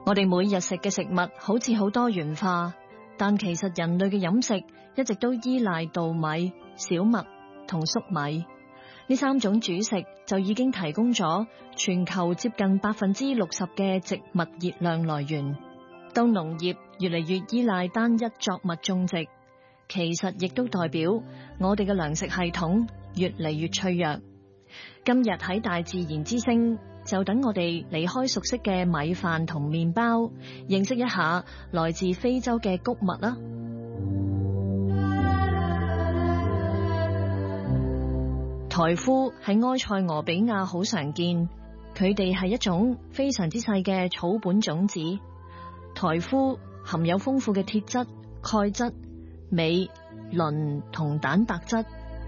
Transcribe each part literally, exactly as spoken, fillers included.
我哋每日食嘅食物好似好多元化，但其實人類嘅飲食一直都依賴稻米、小麥同粟米。呢三種主食就已經提供咗全球接近百分之六十嘅植物熱量來源。當農業越嚟越依賴單一作物種植，其實亦都代表我哋嘅糧食系統越嚟越脆弱。今日喺大自然之聲，就等我哋離開熟悉嘅米飯同麵包，認識一下來自非洲嘅穀物啦。台夫喺埃塞俄比亞好常見，佢哋係一種非常之細嘅草本種子。台夫含有豐富嘅鐵質、鈣質、鎂、磷同蛋白質。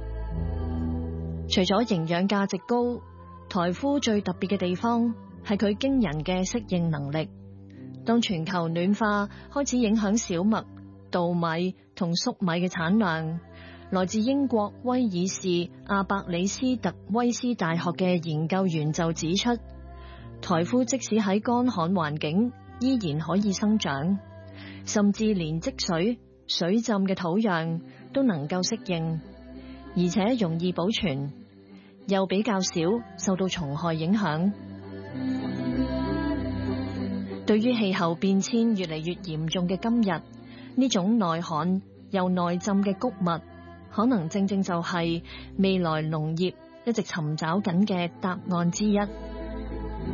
除咗營養價值高，台夫最特別嘅地方係佢驚人嘅適應能力。當全球暖化開始影響小麥、稻米同粟米嘅產量，來自英國威爾士阿伯里斯特威斯大學嘅研究員就指出，台夫即使喺乾旱環境依然可以生長，甚至連積水、水浸嘅土壤都能夠適應，而且容易保存，又比較少受到蟲害影響。對於氣候變遷越嚟越嚴重嘅今日，呢種耐旱又耐浸嘅穀物，可能正正就係未來農業一直尋找緊嘅答案之一。